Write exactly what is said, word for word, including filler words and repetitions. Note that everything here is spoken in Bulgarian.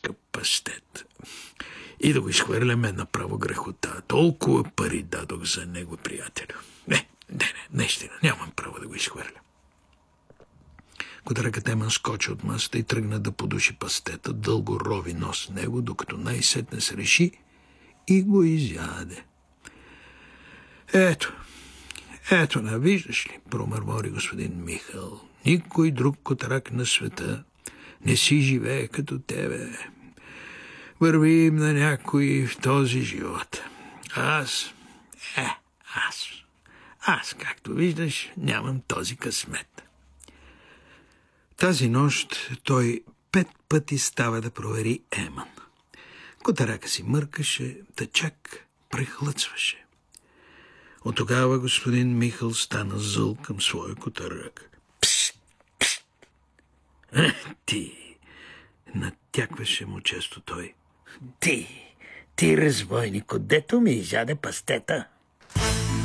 скъп пастет. И да го изхвърляме направо грехота. Толкова пари дадох за него, приятелю. Не, не, не, наистина, нямам право да го изхвърля. Котаракът Емън скочи от масата и тръгна да подуши пастета, дълго рови нос в него, докато най-сетне се реши и го изяде. Ето, ето, на виждаш ли, промърмори господин Михал, никой друг котарак на света не си живее като тебе. Вървим на някой в този живот. Аз, е, аз, аз, както виждаш, нямам този късмет. Тази нощ той пет пъти става да провери Емън. Котарака си мъркаше, да чак прехлъцваше. От тогава господин Михал стана зъл към своя котарак. Пс, пс. Ти, натякваше му често той. Ти, ти разбойник, дето ми изяде пастета.